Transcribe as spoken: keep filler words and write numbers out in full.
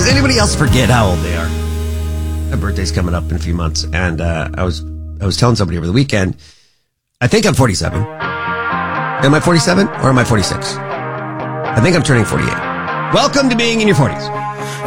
anybody else forget how old they are? My birthday's coming up in a few months, and uh, I was I was telling somebody over the weekend, I think I'm forty-seven. Am I forty-seven or am I forty-six? I think I'm turning forty-eight. Welcome to being in your forties.